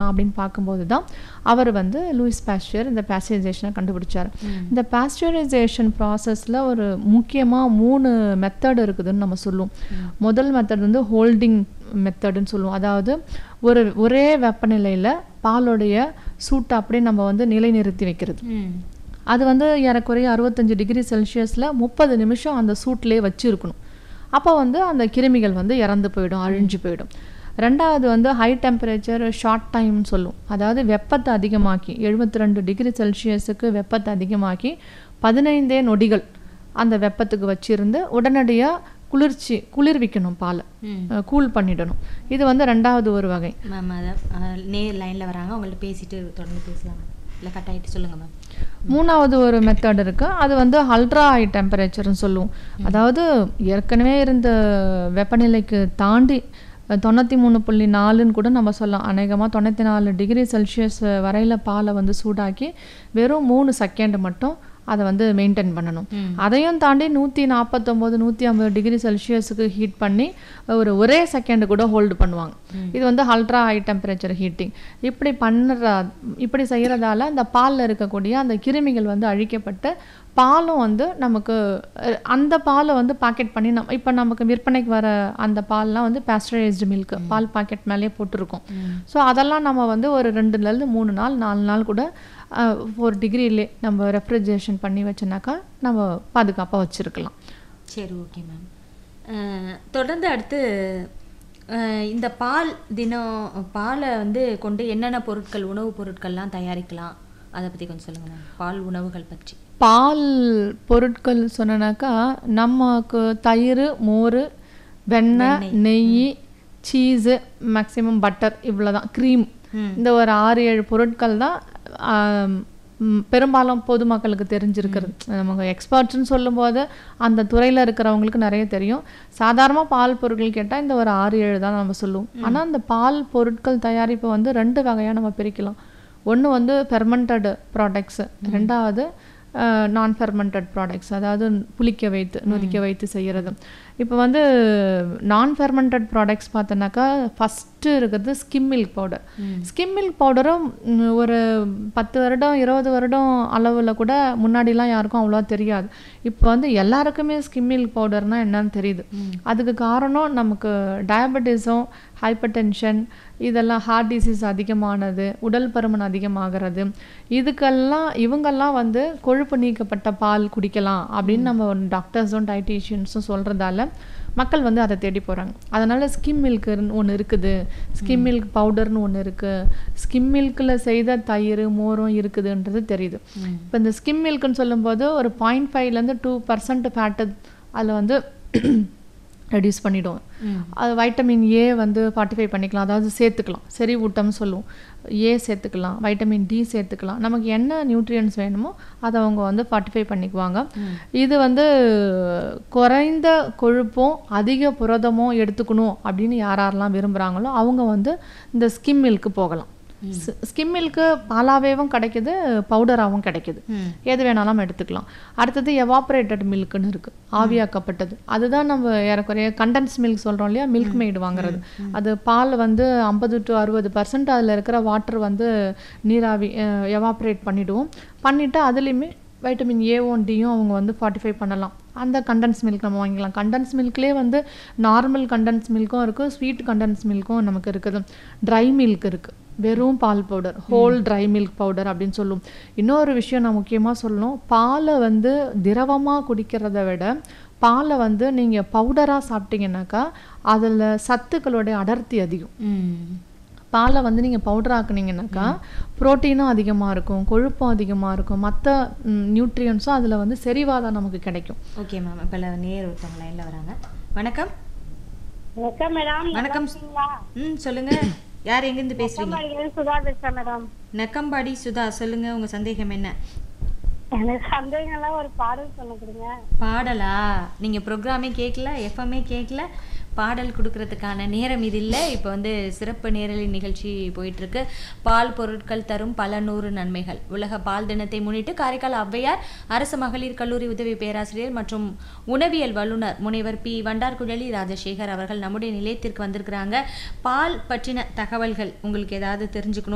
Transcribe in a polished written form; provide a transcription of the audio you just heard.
பண்ணலாம் அப்படின்னு பார்க்கும்போது தான் அவர் வந்து லூயிஸ் பாஸ்டியர் இந்த பாஸ்டரைசேஷனை கண்டுபிடிச்சார். இந்த பாஸ்டரைசேஷன் ப்ராசஸில் ஒரு முக்கியமாக 3 மெத்தட் இருக்குதுன்னு நம்ம சொல்லுவோம். முதல் மெத்தட் வந்து ஹோல்டிங் மெத்தடுன்னு சொல்லுவோம். அதாவது ஒரே வெப்பநிலையில் பாலுடைய சூட்டை அப்படியே நம்ம வந்து நிலைநிறுத்தி வைக்கிறது. அது வந்து ஏறக்குறைய 65 டிகிரி செல்சியஸில் 30 நிமிஷம் அந்த சூட்லேயே வச்சுருக்கணும். அப்போ வந்து அந்த கிருமிகள் வந்து இறந்து போயிடும், அழிஞ்சு போயிடும். ரெண்டாவது வந்து ஹை டெம்பரேச்சர் ஷார்ட் டைம்னு சொல்லுவோம். அதாவது வெப்பத்தை அதிகமாக்கி 72 டிகிரி செல்சியஸுக்கு வெப்பத்தை அதிகமாக்கி 15 நொடிகள் அந்த வெப்பத்துக்கு வச்சிருந்து உடனடியாக குளிர்விக்கணும், பாலை கூல் பண்ணிடணும். இது வந்து ரெண்டாவது ஒரு வகை. மேம் நேர் லைனில் வராங்க, அவங்கள்ட்ட பேசிட்டு தொடர்ந்து பேசலாம். இல்லை கட் ஆகிட்டு சொல்லுங்கள் மேம். மூணாவது ஒரு மெத்தட் இருக்குது. அது வந்து அல்ட்ரா ஹை டெம்பரேச்சர்னு சொல்லுவோம். அதாவது ஏற்கனவே இருந்த வெப்பநிலைக்கு தாண்டி 93.4ன்னு கூட நம்ம சொல்லலாம். அநேகமாக 94 டிகிரி செல்சியஸ் வரையில் பாலை வந்து சூடாக்கி வெறும் 3 செகண்ட் மட்டும் அதை வந்து மெயின்டைன் பண்ணணும். அதையும் தாண்டி 149 150 டிகிரி செல்சியஸுக்கு ஹீட் பண்ணி ஒரே செகண்டு கூட ஹோல்டு பண்ணுவாங்க. இது வந்து அல்ட்ரா ஹை டெம்பரேச்சர் ஹீட்டிங். இப்படி செய்கிறதால அந்த பாலில் இருக்கக்கூடிய அந்த கிருமிகள் வந்து அழிக்கப்பட்டு பாலும் வந்து நமக்கு அந்த பாலை வந்து பாக்கெட் பண்ணி இப்போ நமக்கு விற்பனைக்கு வர அந்த பால்லாம் வந்து பாஸ்டரைஸ்டு மில்க் பால் பாக்கெட் மேலே போட்டிருக்கோம். ஸோ அதெல்லாம் நம்ம வந்து ஒரு 2லேருந்து 3 நாள் 4 நாள் கூட 4 டிகிரிலே நம்ம ரெஃப்ரிஜரேஷன் பண்ணி வச்சோன்னாக்கா நம்ம பாதுகாப்பாக வச்சுருக்கலாம். சரி, ஓகே மேம். தொடர்ந்து அடுத்து இந்த பால் தினம் பாலை வந்து கொண்டு என்னென்ன பொருட்கள் உணவுப் பொருட்கள்லாம் தயாரிக்கலாம், அதை பற்றி கொஞ்சம் சொல்லுங்கள் மேம். பால் உணவுகள் பற்றி. பால் பொருட்கள் சொன்னாக்கா நமக்கு தயிர், மோர், வெண்ணெய், நெய், சீஸு, மேக்ஸிமம் பட்டர், இவ்வளோதான். க்ரீம், இந்த ஒரு 6-7 பொருட்கள் தான் பெரும்பாலும் பொதுமக்களுக்கு தெரிஞ்சிருக்கிறது. நமக்கு எக்ஸ்பர்ட்ஸ்ன்னு சொல்லும்போது அந்த துறையில் இருக்கிறவங்களுக்கு நிறைய தெரியும். சாதாரணமாக பால் பொருட்கள் கேட்டால் இந்த ஒரு 6-7 தான் நம்ம சொல்லுவோம். ஆனால் அந்த பால் பொருட்கள் தயாரிப்பு வந்து 2 வகையாக நம்ம பிரிக்கலாம். ஒன்று வந்து ஃபெர்மெண்டட் ப்ராடக்ட்ஸு, ரெண்டாவது நான் ஃபெர்மெண்டட் ப்ராடக்ட்ஸ், அதாவது புளிக்க வைத்து நொதிக்க வைத்து செய்கிறது. இப்போ வந்து நான் ஃபெர்மெண்டட் ப்ராடக்ட்ஸ் பார்த்தோன்னாக்கா ஃபஸ்ட்டு இருக்கிறது skim milk powder. Skim milk பவுடரும் ஒரு 10 வருடம் 20 வருடம் அளவில் கூட முன்னாடிலாம் யாருக்கும் அவ்வளோவா தெரியாது. இப்போ வந்து எல்லாருக்குமே ஸ்கிம் மில்க் பவுடர்னால் என்னன்னு தெரியுது. அதுக்கு காரணம் நமக்கு டயபெட்டிஸும் ஹைப்பர் டென்ஷன், இதெல்லாம் ஹார்ட் டிசீஸ் அதிகமானது, உடல் பருமன் அதிகமாகிறது, இவங்கெல்லாம் வந்து கொழுப்பு நீக்கப்பட்ட பால் குடிக்கலாம் அப்படின்னு நம்ம டாக்டர்ஸும் டயட்டீஷியன்ஸும் சொல்கிறதால மக்கள் வந்து அதை தேடி போகிறாங்க. அதனால் ஸ்கிம் மில்க்குன்னு ஒன்று இருக்குது, ஸ்கிம் மில்க் பவுடர்னு ஒன்று இருக்குது, ஸ்கிம் மில்கில் செய்த தயிர் மோரும் இருக்குதுன்றது தெரியுது. இப்போ இந்த ஸ்கிம் மில்க்குன்னு சொல்லும்போது ஒரு 0.5லேருந்து 2% ஃபேட்டு அதில் வந்து ரெடியூஸ் பண்ணிவிடுவோம். அது வைட்டமின் ஏ வந்து 45 பண்ணிக்கலாம், அதாவது சேர்த்துக்கலாம். செறிவூட்டம்னு சொல்லுவோம். ஏ சேர்த்துக்கலாம், வைட்டமின் டி சேர்த்துக்கலாம். நமக்கு என்ன நியூட்ரியன்ஸ் வேணுமோ அதை அவங்க வந்து 45 பண்ணிக்குவாங்க. இது வந்து குறைந்த கொழுப்பும் அதிக புரதமும் எடுத்துக்கணும் அப்படின்னு யாரெல்லாம் விரும்புகிறாங்களோ அவங்க வந்து இந்த ஸ்கிம் மில்க்கு போகலாம். ஸ்கிம் மில்க்கு பாலாவேவும் கிடைக்குது, பவுடராகவும் கிடைக்குது. எது வேணாலும் எடுத்துக்கலாம். அடுத்தது எவாப்ரேட்டட் மில்க்குன்னு இருக்குது, ஆவியாக்கப்பட்டது. அதுதான் நம்ம ஏறக்குறைய கண்டென்ஸ் மில்க் சொல்கிறோம் இல்லையா, மில்க் மெய்டு வாங்குறது. அது பால் வந்து 50 to 60% அதில் இருக்கிற வாட்டர் வந்து நீராவி எவாப்ரேட் பண்ணிவிட்டு அதுலேயுமே வைட்டமின் ஏவும் டியும் அவங்க வந்து 45 பண்ணலாம். அந்த கண்டென்ஸ் மில்க் நம்ம வாங்கிக்கலாம். கண்டென்ஸ் மில்க்லேயே வந்து நார்மல் கண்டென்ஸ் மில்க்கும் இருக்குது, ஸ்வீட் கண்டென்ஸ் மில்க்கும் நமக்கு இருக்குது. ட்ரை மில்க் இருக்குது, வெறும் பால் powder, whole try milk powder அப்படின்னு சொல்லுவோம். இன்னொரு விஷயம் நான் முக்கியமாக சொல்லணும், பாலை வந்து திரவமாக குடிக்கிறத விட பாலை வந்து நீங்கள் பவுடராக சாப்பிட்டீங்கன்னாக்கா அதில் சத்துக்களுடைய அடர்த்தி அதிகம். பாலை வந்து நீங்கள் பவுடர் ஆக்குனீங்கன்னாக்கா ப்ரோட்டீனும் அதிகமாக இருக்கும், கொழுப்பும் அதிகமாக இருக்கும், மற்ற நியூட்ரியன்ஸும் அதில் வந்து செறிவாதான் நமக்கு கிடைக்கும். Okay ma'am. இப்போ நேர் ஒருத்தவங்க லைனில் வராங்க. வணக்கம். வணக்கம் மேடம். வணக்கம். சொல்லுங்க, யார் எங்கேருந்து பேசுறீங்க? சுதா பேசுறேன் மேடம். நக்கம்பாடி சுதா, சொல்லுங்க உங்க சந்தேகம் என்ன? எனக்கு சந்தேகம்லாம் ஒரு பாடல் சொல்ல கொடுங்க. பாடலா? நீங்க ப்ரோக்ராமே கேட்கல, எஃப்எம்ஏ கேட்கல, பாடல் கொடுக்கறதுக்கான நேரம் இது இல்லை. இப்போ வந்து சிறப்பு நேரலை நிகழ்ச்சி போயிட்டுருக்கு. பால் பொருட்கள் தரும் பல 100 நன்மைகள். உலக பால் தினத்தை முன்னிட்டு காரைக்கால் ஔவையார் அரசு மகளிர் கல்லூரி உதவி பேராசிரியர் மற்றும் உணவியல் வல்லுநர் முனைவர் பி வண்டார்குழலி ராஜசேகர் அவர்கள் நம்முடைய நிலையத்திற்கு வந்திருக்கிறாங்க. பால் பற்றின தகவல்கள் உங்களுக்கு ஏதாவது தெரிஞ்சுக்கணும்